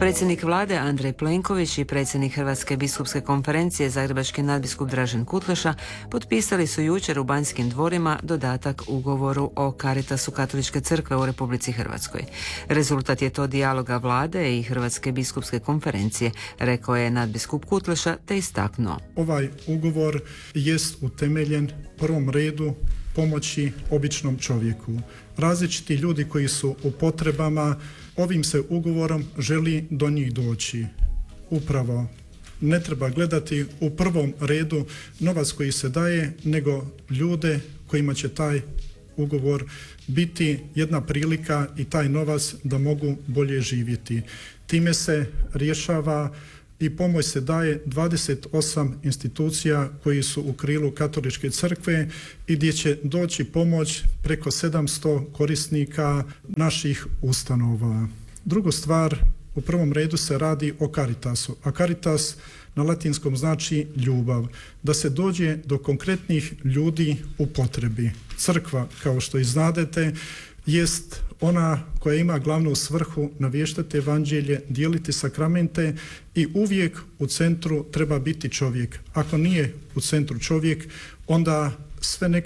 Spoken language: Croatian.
Predsjednik vlade Andrej Plenković i predsjednik Hrvatske biskupske konferencije zagrebački nadbiskup Dražen Kutleša potpisali su jučer u Banjskim dvorima dodatak ugovoru o Caritasu Katoličke crkve u Republici Hrvatskoj. Rezultat je to dijaloga vlade i Hrvatske biskupske konferencije, rekao je nadbiskup Kutleša te istaknuo. Ovaj ugovor jest utemeljen u prvom redu pomoći običnom čovjeku. Različiti ljudi koji su u potrebama, ovim se ugovorom želi do njih doći. Upravo ne treba gledati u prvom redu novac koji se daje, nego ljude kojima će taj ugovor biti jedna prilika i taj novac da mogu bolje živjeti. Time se rješava i pomoć se daje 28 institucija koji su u krilu Katoličke crkve i gdje će doći pomoć preko 700 korisnika naših ustanova. Drugu stvar, u prvom redu se radi o Caritasu, a Caritas na latinskom znači ljubav, da se dođe do konkretnih ljudi u potrebi. Crkva, kao što i znadete, jest ona koja ima glavnu svrhu naviještati evanđelje, dijeliti sakramente i uvijek u centru treba biti čovjek. Ako nije u centru čovjek, onda sve